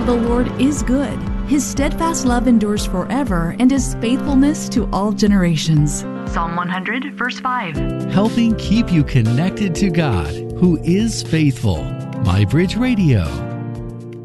The Lord is good. His steadfast love endures forever, and His faithfulness to all generations. Psalm 100, verse 5. Helping keep you connected to God, who is faithful. MyBridge Radio.